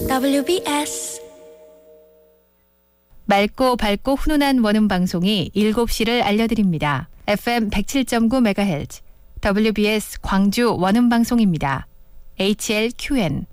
WBS 맑고 밝고 훈훈한 원음 방송이 7시를 알려드립니다. FM 107.9MHz WBS 광주 원음 방송입니다. HLQN